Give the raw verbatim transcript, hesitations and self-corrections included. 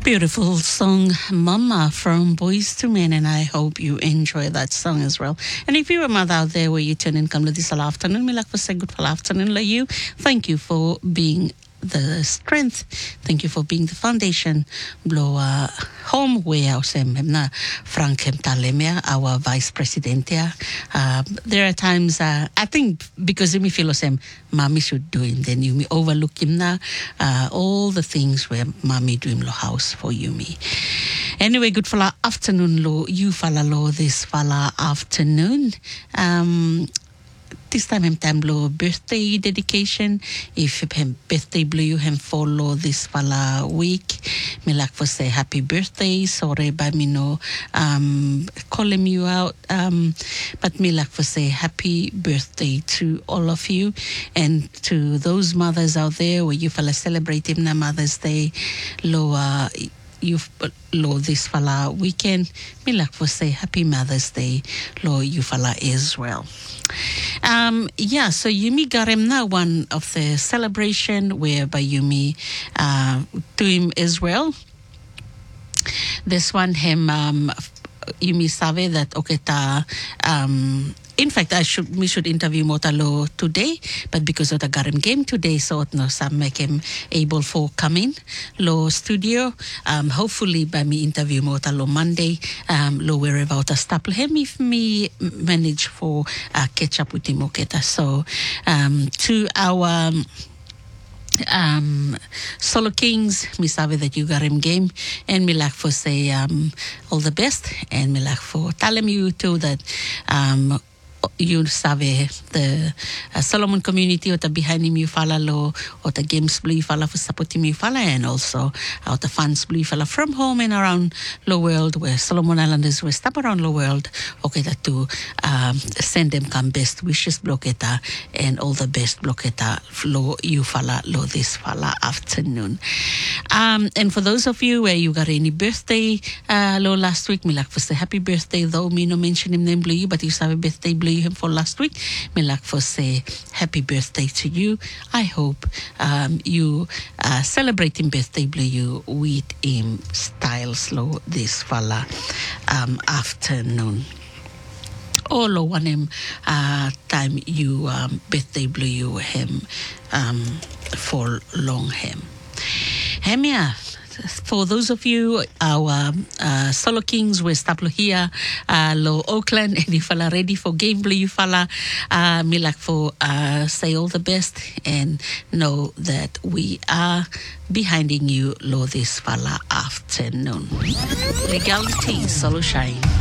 Beautiful song, Mama from Boys to Men, and I hope you enjoy that song as well. And if you're a mother out there where you turn in come to this afternoon, me like to say good afternoon to you. Thank you for being the strength. Thank you for being the foundation. Blow uh, home where I am na Frank Talemia, our vice president here. Uh, there are times uh, I think because me feel him, mommy should do him. Then you me overlook him na uh, all the things where mommy do him lo house for you me. Anyway, good fala afternoon lo you fala lo this fala afternoon. Um. This time him time blow birthday dedication. If him birthday blue you him follow this fala week. Me like for say happy birthday. Sorry by me no um calling you out. Um but me like for say happy birthday to all of you and to those mothers out there where you fella celebrate him na Mother's Day. Lo uh, you lo this fala weekend. Me like for say happy Mother's Day. Lo you fala as well. Um, yeah, so Yumi Garemna, one of the celebration whereby Yumi uh, to him as well. This one him um, Yumi Save that oketa um in fact I should we should interview Motalo today, but because of the Garem game today, so no some make him able for coming lo studio. Um hopefully by me interview Motalo Monday, um lo wherever out staple him if me manage for uh, catch up with him oketa. So um to our um Solo Kings, me sabe that you got him game, and me like for say um all the best, and me like for telling you too that um you sabe the uh, Solomon community or the behind him you follow lo or the games blue follow for supporting me follow, and also out the fans blue follow from home and around the world where Solomon Islanders were stop around the world okay that to um, send them come best wishes blocketa and all the best blocketa lo you follow lo this follow afternoon. Um and for those of you where you got any birthday uh lo last week, me like for say happy birthday, though me no mention him name blue but you sabe birthday blue him for last week. Me like for say happy birthday to you. I hope um, you uh, celebrating birthday blue you with him style slow this fella um, afternoon. All of one him uh, time you um, birthday blue you him um, for long him. Hemia. For those of you, our uh, Solo Kings, we're staplo here, uh, lo Oakland, and you fella ready for game blue, you fella, uh, me like for uh, say all the best and know that we are behinding you, lo this fella afternoon. Legality, Solo Shine.